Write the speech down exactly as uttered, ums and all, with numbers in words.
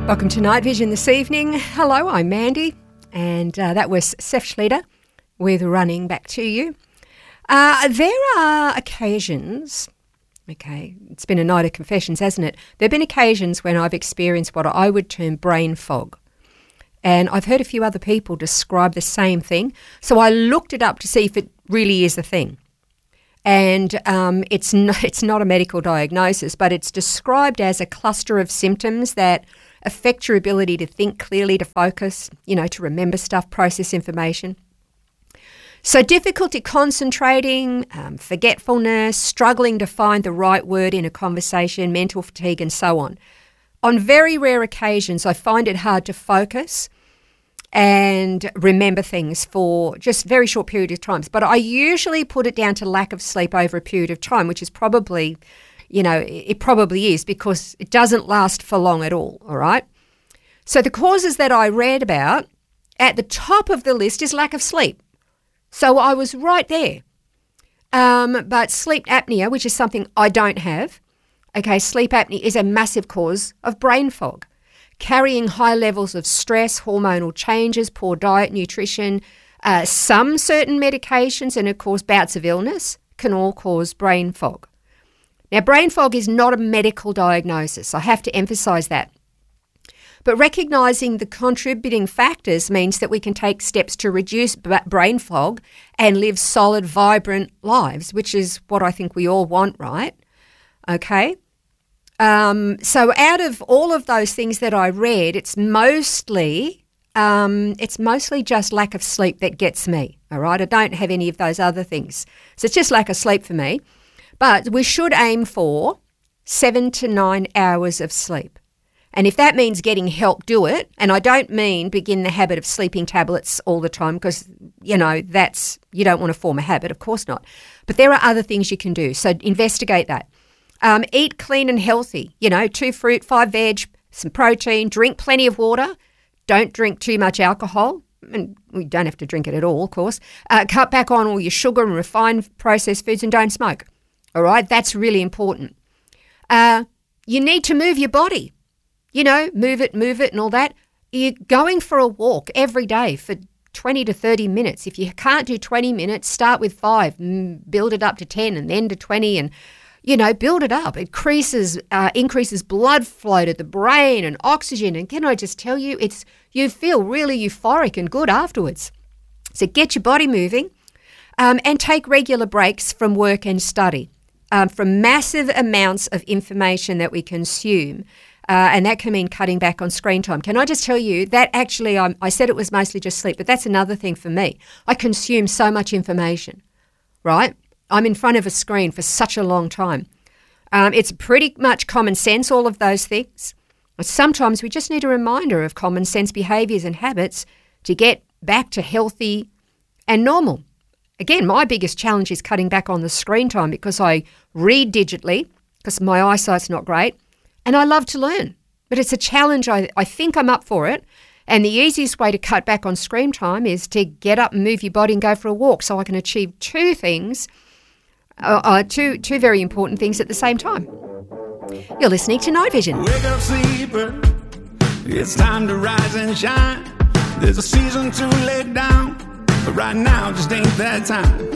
Welcome to Night Vision this evening. Hello, I'm Mandy, and uh, that was Seth Schlieder with Running Back to You. Uh, there are occasions, okay, it's been a night of confessions, hasn't it? There have been occasions when I've experienced what I would term brain fog. And I've heard a few other people describe the same thing. So I looked it up to see if it really is a thing. And um, it's, not, it's not a medical diagnosis, but it's described as a cluster of symptoms that affect your ability to think clearly, to focus, you know, to remember stuff, process information. So difficulty concentrating, um, forgetfulness, struggling to find the right word in a conversation, mental fatigue, and so on. On very rare occasions, I find it hard to focus and remember things for just very short periods of time. But I usually put it down to lack of sleep over a period of time, which is probably, you know, it probably is because it doesn't last for long at all, all right? So the causes that I read about, at the top of the list is lack of sleep. So I was right there. Um, but sleep apnea, which is something I don't have, okay, sleep apnea is a massive cause of brain fog. Carrying high levels of stress, hormonal changes, poor diet, nutrition, uh, some certain medications, and of course bouts of illness can all cause brain fog. Now, brain fog is not a medical diagnosis. I have to emphasise that. But recognising the contributing factors means that we can take steps to reduce b- brain fog and live solid, vibrant lives, which is what I think we all want, right? Okay. Um, so out of all of those things that I read, it's mostly um, it's mostly just lack of sleep that gets me, all right? I don't have any of those other things. So it's just lack of sleep for me. But we should aim for seven to nine hours of sleep. And if that means getting help, do it. And I don't mean begin the habit of sleeping tablets all the time because, you know, that's, you don't want to form a habit, of course not. But there are other things you can do. So investigate that. Um, eat clean and healthy, you know, two fruit, five veg, some protein, drink plenty of water. Don't drink too much alcohol. And we don't have to drink it at all, of course. Uh, cut back on all your sugar and refined processed foods and don't smoke. All right, that's really important. Uh, you need to move your body. You know, move it, move it and all that. You're going for a walk every day for twenty to thirty minutes. If you can't do twenty minutes, start with five, build it up to ten and then to twenty and, you know, build it up. It increases, uh, increases blood flow to the brain and oxygen. And can I just tell you, it's you feel really euphoric and good afterwards. So get your body moving um, and take regular breaks from work and study. Um, from massive amounts of information that we consume, uh, and that can mean cutting back on screen time. Can I just tell you that actually um, I said it was mostly just sleep, but that's another thing for me. I consume so much information, right? I'm in front of a screen for such a long time. Um, it's pretty much common sense, all of those things. Sometimes we just need a reminder of common sense behaviours and habits to get back to healthy and normal. Again, my biggest challenge is cutting back on the screen time because I read digitally because my eyesight's not great and I love to learn. But it's a challenge. I, I think I'm up for it. And the easiest way to cut back on screen time is to get up and move your body and go for a walk so I can achieve two things, uh, uh, two, two very important things at the same time. You're listening to Night Vision. Wake up, sleeper. It's time to rise and shine. There's a season to let down. But right now just ain't that time.